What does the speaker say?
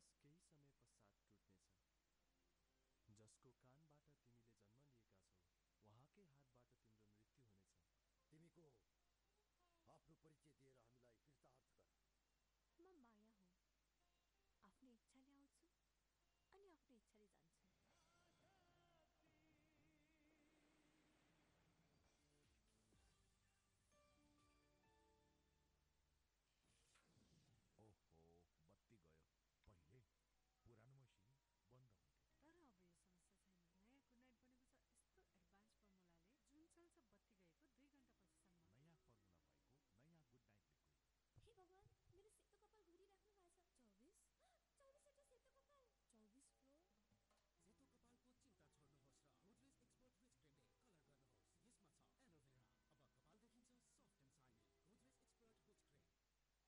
विश्वास केही समय पश्चात टुट्नेछ। जसको कानबाट तिमीले जन्म लिएका छौ उहाँकै हातबाट तिम्रो मृत्यु हुनेछ। तिमी को हो? आफ्नो परिचय दिएर हामीलाई कृतार्थ गर। म माया हुँ। आफ्नो इच्छाले आउँछु अनि आफ्नो इच्छाले जान्छु।